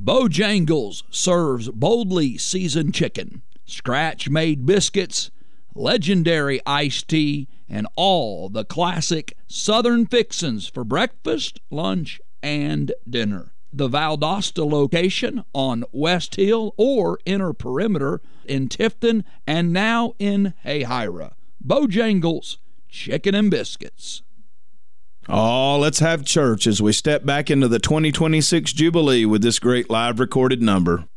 Bojangles serves boldly seasoned chicken, scratch-made biscuits, legendary iced tea, and all the classic Southern fixins for breakfast, lunch, and dinner. The Valdosta location on West Hill or Inner Perimeter in Tifton and now in Hayhira. Bojangles, chicken and biscuits. Oh, let's have church as we step back into the 2026 Jubilee with this great live recorded number.